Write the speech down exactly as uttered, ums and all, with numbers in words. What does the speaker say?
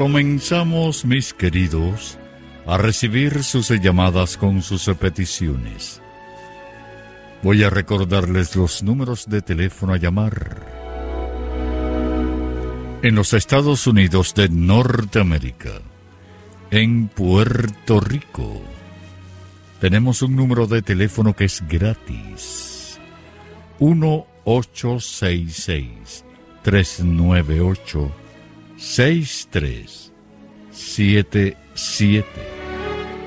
Comenzamos, mis queridos, a recibir sus llamadas con sus peticiones. Voy a recordarles los números de teléfono a llamar. En los Estados Unidos de Norteamérica, en Puerto Rico, tenemos un número de teléfono que es gratis. uno ocho seis seis, tres nueve ocho, seis tres siete siete.